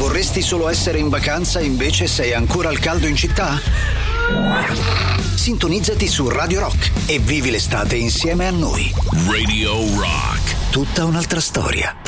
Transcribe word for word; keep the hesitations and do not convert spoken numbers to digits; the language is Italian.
Vorresti solo essere in vacanza e invece sei ancora al caldo in città? Sintonizzati su Radio Rock e vivi l'estate insieme a noi. Radio Rock. Tutta un'altra storia.